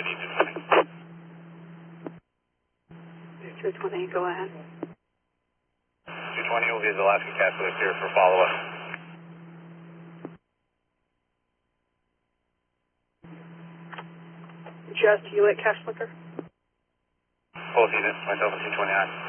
220, go ahead. 220 will be the Alaska Catholic here for follow-up. Just you at Cash Flicker? Both units, myself and 220I.